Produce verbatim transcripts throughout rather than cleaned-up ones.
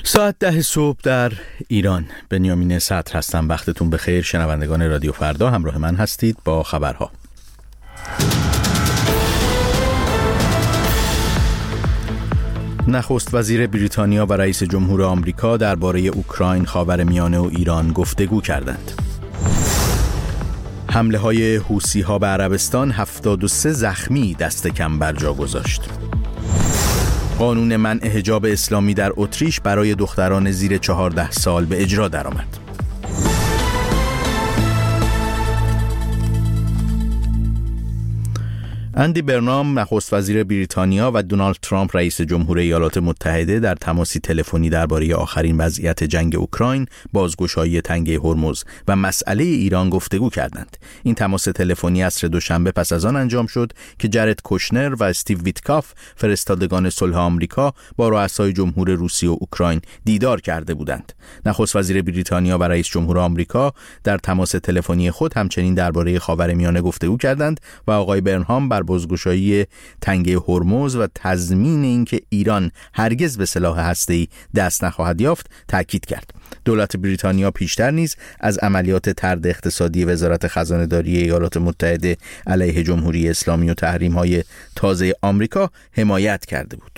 ساعت ده صبح در ایران. بنیامین صدر هستم. وقتتون بخیر شنوندگان رادیو فردا، همراه من هستید با خبرها. نخست وزیر بریتانیا و رئیس جمهور آمریکا درباره اوکراین، خاورمیانه و ایران گفتگو کردند. حمله های حوثی ها به عربستان هفتاد و سه زخمی دست کم بر جا گذاشت. قانون منع حجاب اسلامی در اتریش برای دختران زیر چهارده سال به اجرا درآمد. اندی برنام نخست وزیر بریتانیا و دونالد ترامپ رئیس جمهور ایالات متحده در تماسی تلفنی درباره آخرین وضعیت جنگ اوکراین، بازگشایی تنگه هرمز و مسئله ایران گفتگو کردند. این تماس تلفنی عصر دوشنبه پس از آن انجام شد که جرد کوشنر و استیو ویتکاف، فرستادگان صلح آمریکا، با رؤسای جمهور روسیه و اوکراین دیدار کرده بودند. نخست وزیر بریتانیا و رئیس جمهور آمریکا در تماس تلفنی خود همچنین درباره خاورمیانه گفتگو کردند و آقای برنهام بر بازگشایی تنگه هرمز و تضمین اینکه ایران هرگز به سلاح هسته‌ای دست نخواهد یافت تاکید کرد. دولت بریتانیا پیشتر نیز از عملیات طرد اقتصادی وزارت خزانه‌داری ایالات متحده علیه جمهوری اسلامی و تحریم‌های تازه آمریکا حمایت کرده بود.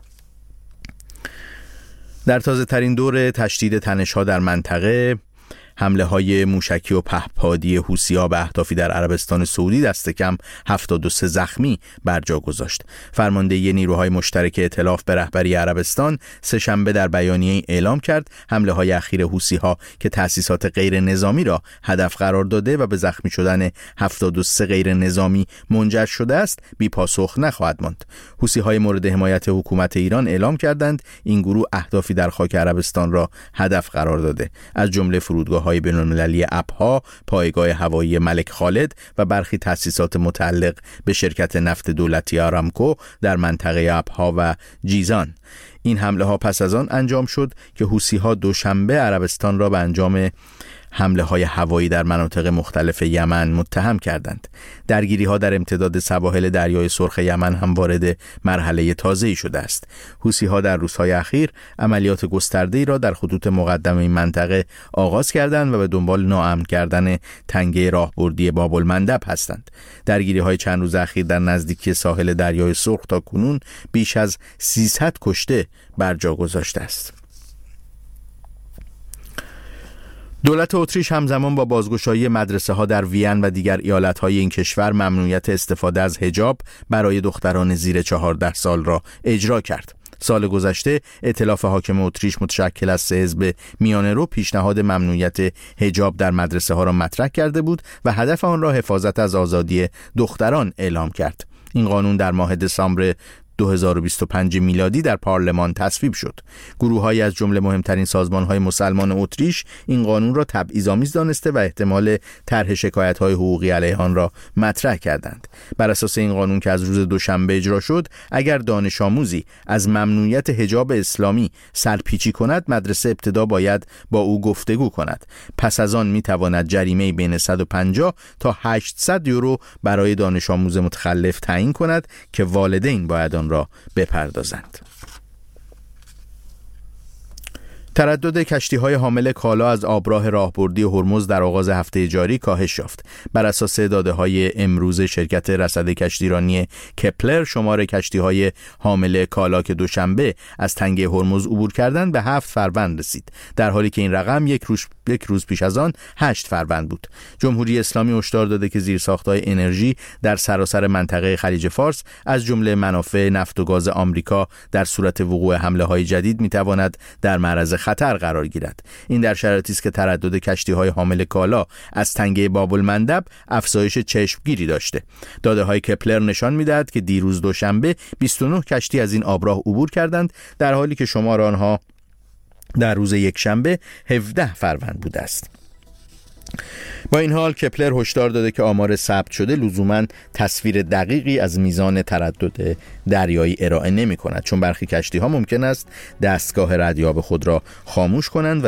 در تازه ترین دور تشدید تنش‌ها در منطقه، حمله های موشکی و پهپادی حوثی‌ها به اهدافی در عربستان سعودی دست کم هفتاد و سه زخمی بر جا گذاشت. فرماندهی نیروهای مشترک ائتلاف به رهبری عربستان سه شنبه در بیانیه‌ای اعلام کرد حمله های اخیر حوثی‌ها که تأسیسات غیر نظامی را هدف قرار داده و به زخمی شدن هفتاد و سه غیر نظامی منجر شده است بی پاسخ نخواهد ماند. حوثی‌های مورد حمایت حکومت ایران اعلام کردند این گروه اهدافی در خاک عربستان را هدف قرار داده، از جمله فرودگاه های بین‌المللی ابها، پایگاه هوایی ملک خالد و برخی تأسیسات متعلق به شرکت نفت دولتی آرامکو در منطقه ابها و جیزان. این حمله ها پس از آن انجام شد که حوثی‌ها دوشنبه عربستان را به انجام حمله های هوایی در مناطق مختلف یمن متهم کردند. درگیری ها در امتداد سواحل دریای سرخ یمن هم وارد مرحله تازه‌ای شده است. حوثی ها در روزهای اخیر عملیات گسترده‌ای را در خطوط مقدم این منطقه آغاز کردند و به دنبال ناامن کردن تنگه راهبردی باب المندب هستند. درگیری های چند روز اخیر در نزدیکی ساحل دریای سرخ تا کنون بیش از سیصد کشته بر جا گذاشته است. دولت اتریش همزمان با بازگشایی مدرسه ها در وین و دیگر ایالت های این کشور ممنوعیت استفاده از حجاب برای دختران زیر چهارده سال را اجرا کرد. سال گذشته ائتلاف حاکم اتریش متشکل از سه حزب میانه رو پیشنهاد ممنوعیت حجاب در مدرسه ها را مطرح کرده بود و هدف آن را حفاظت از آزادی دختران اعلام کرد. این قانون در ماه دسامبر دو هزار و بیست و پنج میلادی در پارلمان تصویب شد. گروه‌هایی از جمله مهمترین سازمان‌های مسلمان اتریش این قانون را تبعیض‌آمیز دانسته و احتمال طرح شکایت‌های حقوقی علیه آن را مطرح کردند. بر اساس این قانون که از روز دوشنبه اجرا شد، اگر دانش آموزی از ممنوعیت حجاب اسلامی سرپیچی کند، مدرسه ابتدا باید با او گفتگو کند. پس از آن می‌تواند جریمه بین صد و پنجاه تا هشتصد یورو برای دانش آموز متخلف تعیین کند که والدین باید آن را بپردازند. تردد کشتی‌های حامل کالا از آبراه راهبردی هرمز در آغاز هفته جاری کاهش یافت. بر اساس داده‌های امروز شرکت رصد کشتیرانی کپلر، شمار کشتی‌های حامل کالا که دوشنبه از تنگه هرمز عبور کردند به هفت فروند رسید، در حالی که این رقم یک روز یک روز پیش از آن هشت فروند بود. جمهوری اسلامی هشدار داده که زیرساخت‌های انرژی در سراسر منطقه خلیج فارس از جمله منافع نفت و گاز آمریکا در صورت وقوع حمله‌های جدید می‌تواند در معرض خطر قرار گیرد. این در شرایطی است که تردد کشتی‌های حامل کالا از تنگه باب المندب افزایش چشمگیری داشته. داده‌های کپلر نشان می‌دهد که دیروز دوشنبه بیست و نه کشتی از این آبراه عبور کردند، در حالی که شمار آنها در روز یک شنبه هفده فروند بوده است. با این حال کپلر هشدار داده که آمار ثبت شده لزوماً تصویر دقیقی از میزان تردد دریایی ارائه نمی کند، چون برخی کشتی ها ممکن است دستگاه ردیاب خود را خاموش کنند و